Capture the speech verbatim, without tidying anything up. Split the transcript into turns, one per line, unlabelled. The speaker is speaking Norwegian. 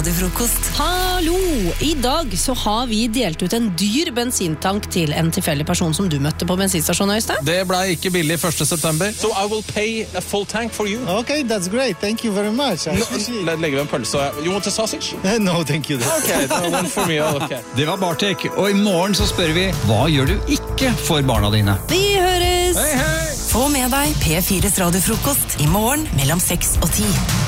radiofrokost.
Hallo! I dag så har vi delt ut en dyr bensintank til en tilfeldig person som du møtte på bensinstasjonen, Øystein.
Det ble ikke billig første september. So I will pay a full tank for you.
Okay, that's great. Thank you very much. I appreciate it.
Legger vi en pølse. You want a sausage?
No, thank you.
Okay, one for me. Okay.
Det var Bartek, og i morgen så spør vi, hva gjør du ikke for barna dine?
Vi høres!
Hei, hei!
Få med deg P fires radiofrokost i morgen mellom seks og ti.